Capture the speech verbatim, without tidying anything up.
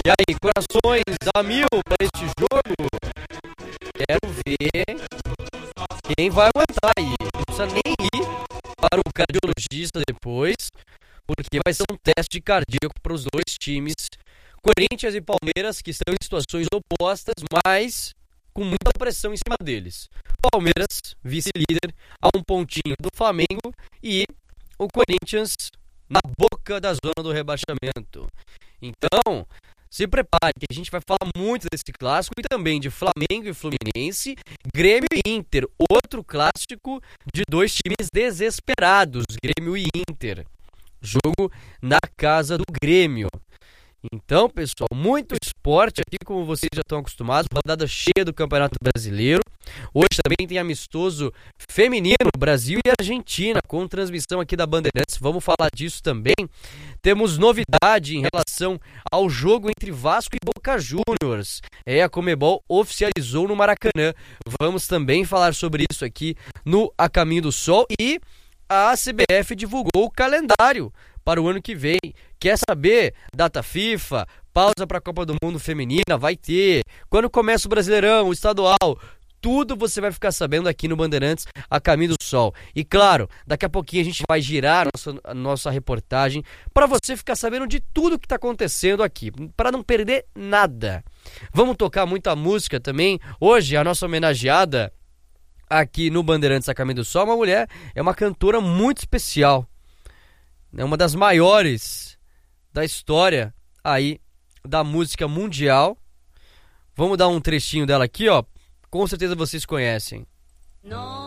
E aí, corações a mil para este jogo? Quero ver quem vai aguentar aí. Não precisa nem ir para o cardiologista depois, porque vai ser um teste cardíaco para os dois times. Corinthians e Palmeiras, que estão em situações opostas, mas com muita pressão em cima deles. Palmeiras, vice-líder, a um pontinho do Flamengo, e o Corinthians na boca da zona do rebaixamento. Então, se prepare, que a gente vai falar muito desse clássico e também de Flamengo e Fluminense, Grêmio e Inter, outro clássico de dois times desesperados, Grêmio e Inter. Jogo na casa do Grêmio. Então, pessoal, muito esporte aqui, como vocês já estão acostumados, rodada cheia do Campeonato Brasileiro. Hoje também tem amistoso feminino, Brasil e Argentina, com transmissão aqui da Bandeirantes. Vamos falar disso também. Temos novidade em relação ao jogo entre Vasco e Boca Juniors. É, a Conmebol oficializou no Maracanã. Vamos também falar sobre isso aqui no A Caminho do Sol. E a C B F divulgou o calendário para o ano que vem. Quer saber? Data FIFA, pausa para a Copa do Mundo Feminina, vai ter. Quando começa o Brasileirão, o estadual, tudo você vai ficar sabendo aqui no Bandeirantes, A Caminho do Sol. E claro, daqui a pouquinho a gente vai girar a nossa, a nossa reportagem para você ficar sabendo de tudo que está acontecendo aqui, para não perder nada. Vamos tocar muita música também. Hoje a nossa homenageada aqui no Bandeirantes, A Caminho do Sol, uma mulher, é uma cantora muito especial. É uma das maiores da história aí da música mundial. Vamos dar um trechinho dela aqui, ó. Com certeza vocês conhecem. Não.